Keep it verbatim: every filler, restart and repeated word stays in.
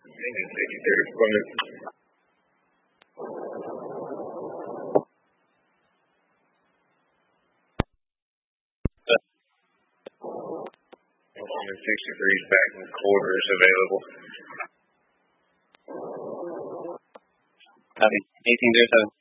sixty-three Plymouth. sixty-three is back in quarters available. Copy. eighteen zero seven.